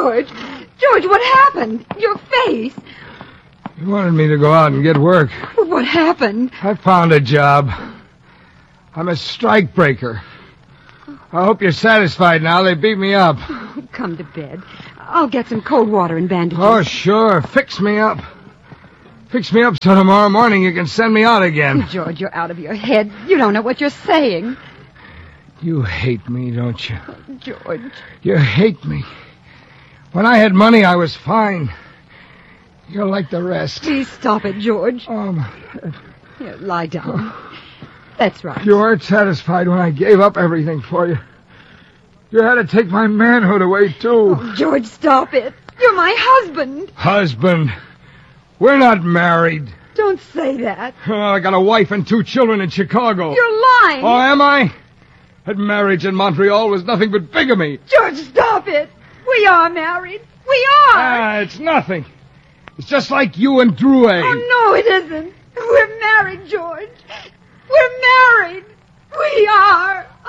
George! George, what happened? Your face. You wanted me to go out and get work. Well, what happened? I found a job. I'm a strike breaker. I hope you're satisfied now. They beat me up. Oh, come to bed. I'll get some cold water and bandages. Oh, sure. Fix me up. Fix me up so tomorrow morning you can send me out again. George, you're out of your head. You don't know what you're saying. You hate me, don't you? George. You hate me. When I had money, I was fine. You're like the rest. Please stop it, George. Oh, my... Here, lie down. That's right. You weren't satisfied when I gave up everything for you. You had to take my manhood away, too. Oh, George, stop it. You're my husband. Husband? We're not married. Don't say that. I got a wife and 2 children in Chicago. You're lying. Oh, am I? That marriage in Montreal was nothing but bigamy. George, stop it. We are married. We are. It's nothing. It's just like you and Drouet. Oh, no, it isn't. We're married, George. We're married. We are.